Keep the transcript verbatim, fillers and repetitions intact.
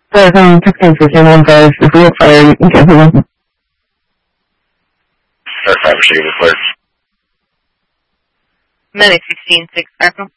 So, um, sixteen fifteen one five, if we have fire, you can hear me. Start five, she was clear. Medic sixteen six, Echo.